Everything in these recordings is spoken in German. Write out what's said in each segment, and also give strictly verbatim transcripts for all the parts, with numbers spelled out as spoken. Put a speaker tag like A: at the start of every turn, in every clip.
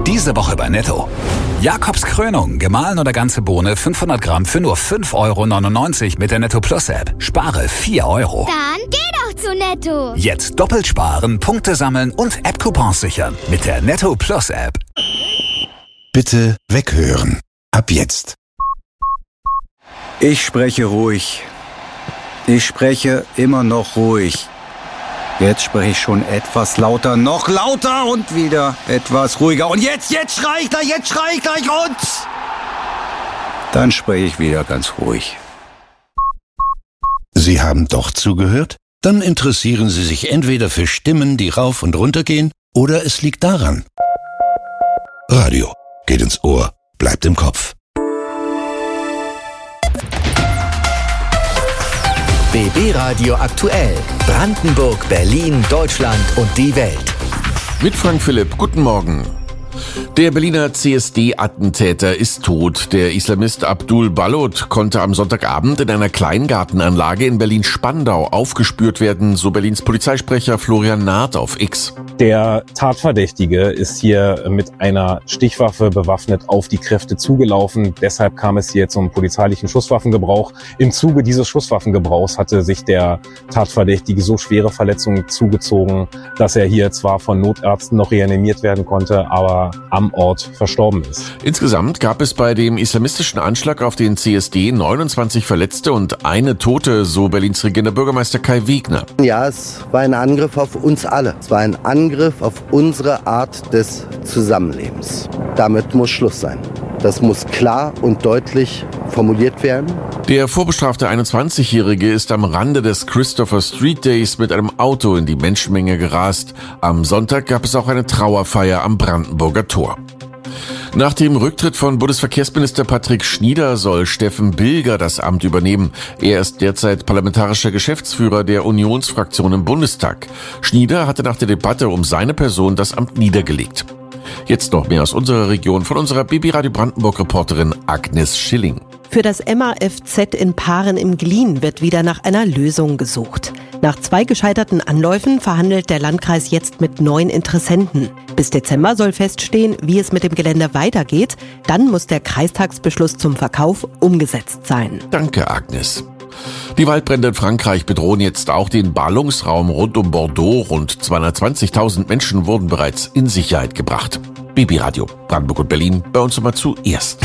A: Diese Woche bei Netto. Jakobs Krönung, gemahlen oder ganze Bohne, fünfhundert Gramm für nur fünf Euro neunundneunzig mit der Netto Plus App. Spare vier Euro.
B: Dann geh doch zu Netto.
A: Jetzt doppelt sparen, Punkte sammeln und App-Coupons sichern mit der Netto Plus App.
C: Bitte weghören. Ab jetzt.
D: Ich spreche ruhig. Ich spreche immer noch ruhig. Jetzt spreche ich schon etwas lauter, noch lauter und wieder etwas ruhiger. Und jetzt, jetzt schrei ich gleich, jetzt schrei ich gleich und... Dann spreche ich wieder ganz ruhig.
C: Sie haben doch zugehört? Dann interessieren Sie sich entweder für Stimmen, die rauf und runter gehen, oder es liegt daran. Radio geht ins Ohr, bleibt im Kopf.
E: B B Radio aktuell. Brandenburg, Berlin, Deutschland und die Welt.
F: Mit Frank Philipp, guten Morgen. Der Berliner C S D-Attentäter ist tot. Der Islamist Abdul Balot konnte am Sonntagabend in einer Kleingartenanlage in Berlin-Spandau aufgespürt werden, so Berlins Polizeisprecher Florian Naht auf X.
G: Der Tatverdächtige ist hier mit einer Stichwaffe bewaffnet auf die Kräfte zugelaufen. Deshalb kam es hier zum polizeilichen Schusswaffengebrauch. Im Zuge dieses Schusswaffengebrauchs hatte sich der Tatverdächtige so schwere Verletzungen zugezogen, dass er hier zwar von Notärzten noch reanimiert werden konnte, aber am Ort verstorben ist.
F: Insgesamt gab es bei dem islamistischen Anschlag auf den C S D neunundzwanzig Verletzte und eine Tote, so Berlins regierender Bürgermeister Kai Wegner.
H: Ja, es war ein Angriff auf uns alle. Es war ein Angriff auf unsere Art des Zusammenlebens. Damit muss Schluss sein. Das muss klar und deutlich formuliert werden.
F: Der vorbestrafte einundzwanzigjährige ist am Rande des Christopher Street Days mit einem Auto in die Menschenmenge gerast. Am Sonntag gab es auch eine Trauerfeier am Brandenburger Tor. Nach dem Rücktritt von Bundesverkehrsminister Patrick Schnieder soll Steffen Bilger das Amt übernehmen. Er ist derzeit parlamentarischer Geschäftsführer der Unionsfraktion im Bundestag. Schnieder hatte nach der Debatte um seine Person das Amt niedergelegt. Jetzt noch mehr aus unserer Region von unserer B B Radio Brandenburg-Reporterin Agnes Schilling.
I: Für das M A F Z in Paaren im Glien wird wieder nach einer Lösung gesucht. Nach zwei gescheiterten Anläufen verhandelt der Landkreis jetzt mit neun Interessenten. Bis Dezember soll feststehen, wie es mit dem Gelände weitergeht. Dann muss der Kreistagsbeschluss zum Verkauf umgesetzt sein.
F: Danke, Agnes. Die Waldbrände in Frankreich bedrohen jetzt auch den Ballungsraum rund um Bordeaux. Rund zweihundertzwanzigtausend Menschen wurden bereits in Sicherheit gebracht. B B Radio, Brandenburg und Berlin, bei uns immer zuerst.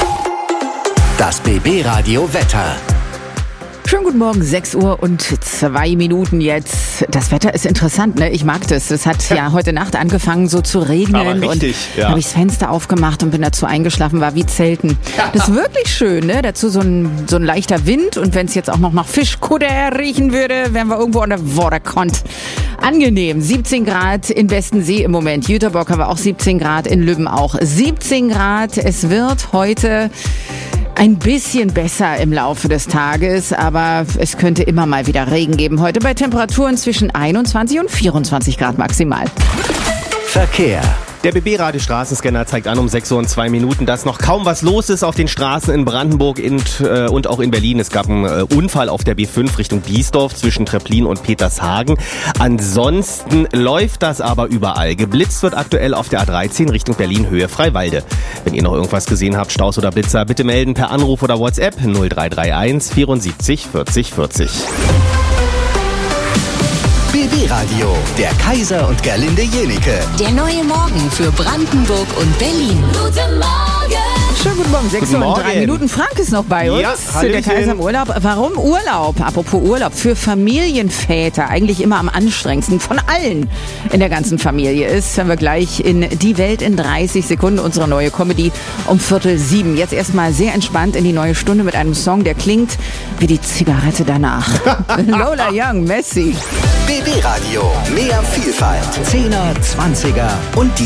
E: Das B B Radio Wetter.
J: Schönen guten Morgen, sechs Uhr und zwei Minuten jetzt. Das Wetter ist interessant, ne? Ich mag das. Es hat ja. ja heute Nacht angefangen so zu regnen.
K: Aber richtig,
J: und
K: ja.
J: habe ich das Fenster aufgemacht und bin dazu eingeschlafen, war wie Zelten. Das ist wirklich schön, ne? Dazu so ein, so ein leichter Wind und wenn es jetzt auch noch nach Fischkutter riechen würde, wären wir irgendwo an der Waterkont. Angenehm, siebzehn Grad in Westensee im Moment. Jüterbock haben wir auch siebzehn Grad, in Lübben auch siebzehn Grad. Es wird heute ein bisschen besser im Laufe des Tages, aber es könnte immer mal wieder Regen geben. Heute bei Temperaturen zwischen einundzwanzig und vierundzwanzig Grad maximal.
E: Verkehr.
K: Der B B-Radio Straßenscanner zeigt an um sechs Uhr und zwei Minuten, dass noch kaum was los ist auf den Straßen in Brandenburg und, äh, und auch in Berlin. Es gab einen äh, Unfall auf der B fünf Richtung Biesdorf zwischen Treplin und Petershagen. Ansonsten läuft das aber überall. Geblitzt wird aktuell auf der A dreizehn Richtung Berlin Höhe Freiwalde. Wenn ihr noch irgendwas gesehen habt, Staus oder Blitzer, bitte melden per Anruf oder WhatsApp null drei drei eins vierundsiebzig vierzig vierzig.
E: B B-Radio, der Kaiser und Gerlinde Jenike.
B: Der neue Morgen für Brandenburg und Berlin. Guten Morgen.
J: Schönen guten Morgen, sechs Uhr und drei Minuten. Frank ist noch bei uns.
K: Ja,
J: der Kaiser im Urlaub. Warum Urlaub? Apropos Urlaub. Für Familienväter eigentlich immer am anstrengendsten von allen in der ganzen Familie ist. Hören wir gleich in Die Welt in dreißig Sekunden. Unsere neue Comedy um Viertel sieben. Jetzt erstmal sehr entspannt in die neue Stunde mit einem Song, der klingt wie die Zigarette danach. Lola Young, Messi.
E: B B-Radio, mehr Vielfalt. Zehner, Zwanziger und die